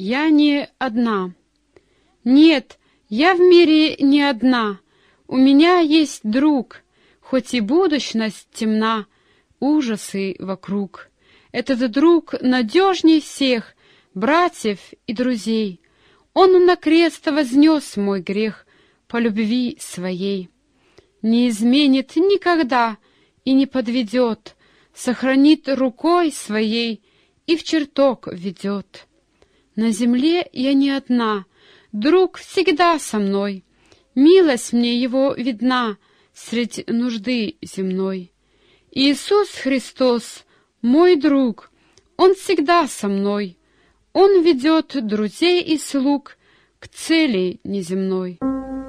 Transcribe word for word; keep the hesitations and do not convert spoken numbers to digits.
я не одна. Нет, я в мире не одна. У меня есть друг, хоть и будущность темна, ужасы вокруг. Этот друг надежней всех братьев и друзей. Он на крест вознес мой грех по любви своей. Не изменит никогда и не подведет, сохранит рукой своей и в чертог ведет. На земле я не одна, друг всегда со мной. Милость мне его видна средь нужды земной. Иисус Христос, мой друг, Он всегда со мной. Он ведет друзей и слуг к цели неземной.